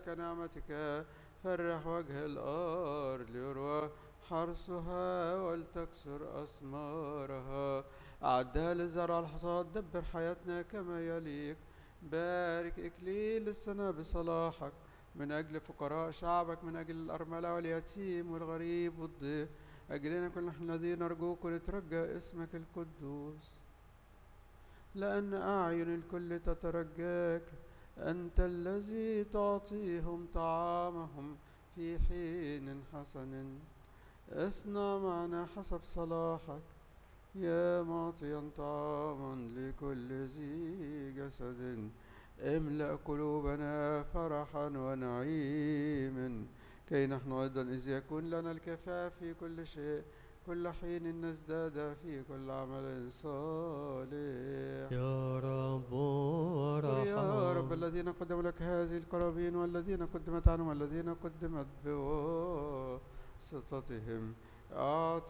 كنعمتك فرح وجه الأرض ليروى حرثها ولتكسر أثمارها. أعدها للزرع الحصاد، دبر حياتنا كما يليق. بارك إكليل السنة بصلاحك من أجل فقراء شعبك، من أجل الأرملة واليتيم والغريب والضيف، أجلنا كل نحن الذين نرجوك ونترجى اسمك القدوس. لأن أعين الكل تترجاك، أنت الذي تعطيهم طعامهم في حين حسن. اصنع معنا حسب صلاحك يا معطيا طعاما لكل ذي جسد. املأ قلوبنا فرحا ونعيما، كي نحن أيضا إذ يكون لنا الكفاف في كل شيء كل حين نزداد في كل عمل صالح. يا رب اذكر يا رب ارحم. الذين قدموا لك هذه القرابين، والذين قدمت عنهم، والذين قدمت بواسطتهم. أعط